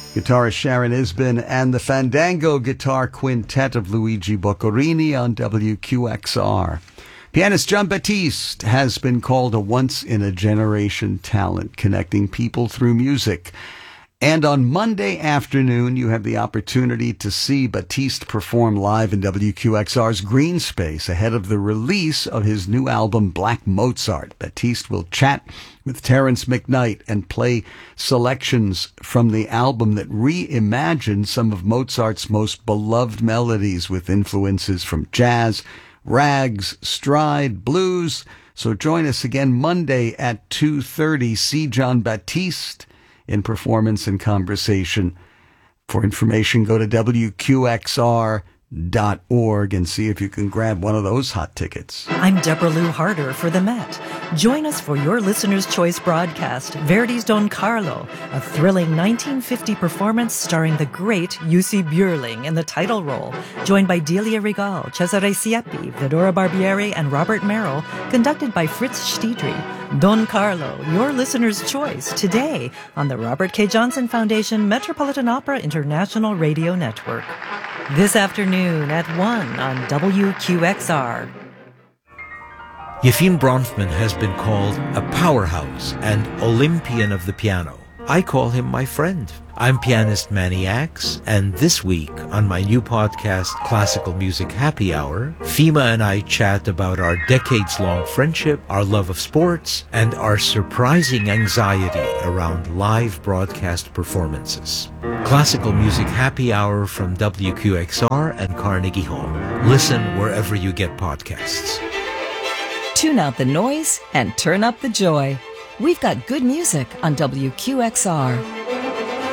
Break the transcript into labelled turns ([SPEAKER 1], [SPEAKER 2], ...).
[SPEAKER 1] Guitarist Sharon Isbin and the Fandango Guitar Quintet of Luigi Boccherini on WQXR. Pianist Jon Batiste has been called a once-in-a-generation talent, connecting people through music. And on Monday afternoon, you have the opportunity to see Batiste perform live in WQXR's Green Space ahead of the release of his new album, Black Mozart. Batiste will chat with Terrence McKnight and play selections from the album that reimagined some of Mozart's most beloved melodies with influences from jazz, rags, stride, blues. So join us again Monday at 2:30. See Jon Batiste in performance and conversation. For information, go to WQXR.org and see if you can grab one of those hot tickets.
[SPEAKER 2] I'm Deborah Lou Harder for The Met. Join us for your Listener's Choice broadcast, Verdi's Don Carlo, a thrilling 1950 performance starring the great Jussi Björling in the title role, joined by Delia Regal, Cesare Siepi, Fedora Barbieri, and Robert Merrill, conducted by Fritz Stiedry. Don Carlo, your Listener's Choice, today on the Robert K. Johnson Foundation Metropolitan Opera International Radio Network. This afternoon at 1 on WQXR.
[SPEAKER 3] Yefim Bronfman has been called a powerhouse and Olympian of the piano. I call him my friend. I'm pianist Manny Axe, and this week on my new podcast, Classical Music Happy Hour, Fima and I chat about our decades-long friendship, our love of sports, and our surprising anxiety around live broadcast performances. Classical Music Happy Hour from WQXR and Carnegie Hall. Listen wherever you get podcasts.
[SPEAKER 4] Tune out the noise and turn up the joy. We've got good music on WQXR.